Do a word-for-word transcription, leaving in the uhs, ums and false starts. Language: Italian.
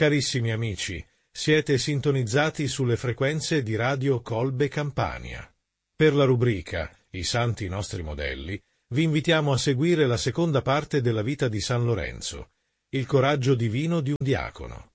Carissimi amici, siete sintonizzati sulle frequenze di Radio Colbe Campania. Per la rubrica I Santi nostri modelli, vi invitiamo a seguire la seconda parte della vita di San Lorenzo, il coraggio divino di un diacono.